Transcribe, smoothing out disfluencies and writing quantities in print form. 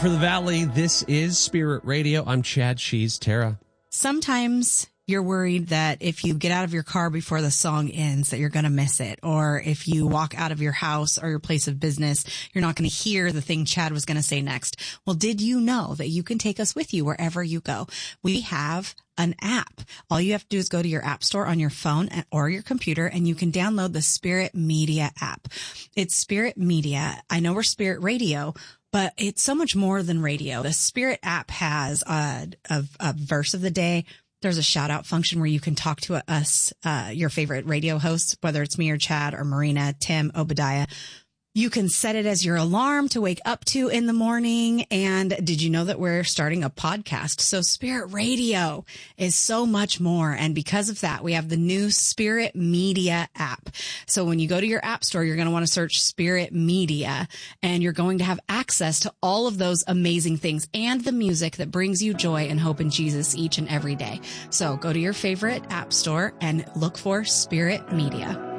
for the Valley. This is Spirit Radio. I'm Chad. She's Tara. Sometimes you're worried that if you get out of your car before the song ends, that you're going to miss it. Or if you walk out of your house or your place of business, you're not going to hear the thing Chad was going to say next. Well, did you know that you can take us with you wherever you go? We have an app. All you have to do is go to your app store on your phone or your computer, and you can download the Spirit Media app. It's Spirit Media. I know we're Spirit Radio, but it's so much more than radio. The Spirit app has a verse of the day. There's a shout out function where you can talk to us, your favorite radio hosts, whether it's me or Chad or Marina, Tim, Obadiah. You can set it as your alarm to wake up to in the morning. And did you know that we're starting a podcast? So Spirit Radio is so much more. And because of that, we have the new Spirit Media app. So when you go to your app store, you're going to want to search Spirit Media, and you're going to have access to all of those amazing things and the music that brings you joy and hope in Jesus each and every day. So go to your favorite app store and look for Spirit Media.